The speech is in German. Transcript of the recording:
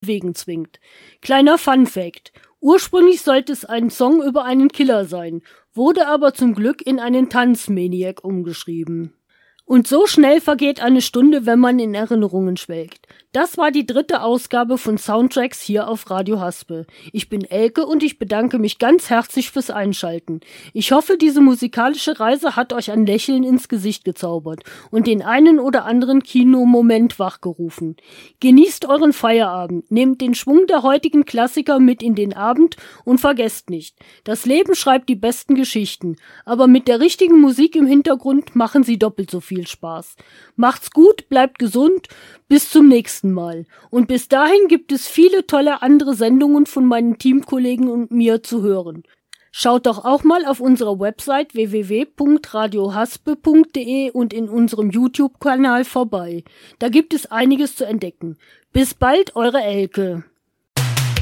Abwägen zwingt. Kleiner Fun-Fact: Ursprünglich sollte es ein Song über einen Killer sein, wurde aber zum Glück in einen Tanzmaniac umgeschrieben. Und so schnell vergeht eine Stunde, wenn man in Erinnerungen schwelgt. Das war die 3. Ausgabe von Soundtracks hier auf Radio Haspel. Ich bin Elke und ich bedanke mich ganz herzlich fürs Einschalten. Ich hoffe, diese musikalische Reise hat euch ein Lächeln ins Gesicht gezaubert und den einen oder anderen Kinomoment wachgerufen. Genießt euren Feierabend, nehmt den Schwung der heutigen Klassiker mit in den Abend und vergesst nicht, das Leben schreibt die besten Geschichten, aber mit der richtigen Musik im Hintergrund machen sie doppelt so viel Spaß. Macht's gut, bleibt gesund, bis zum nächsten Mal. Und bis dahin gibt es viele tolle andere Sendungen von meinen Teamkollegen und mir zu hören. Schaut doch auch mal auf unserer Website www.radiohaspe.de und in unserem YouTube-Kanal vorbei. Da gibt es einiges zu entdecken. Bis bald, eure Elke.